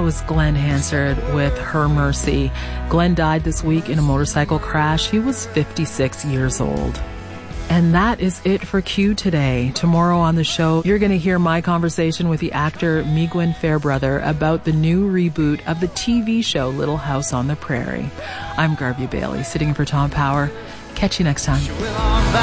was Glenn Hansard with Her Mercy. Glenn died this week in a motorcycle crash. He was 56 years old. And that is it for Q today. Tomorrow on the show, you're going to hear my conversation with the actor Migwen Fairbrother about the new reboot of the TV show Little House on the Prairie. I'm Garvey Bailey, sitting in for Tom Power. Catch you next time.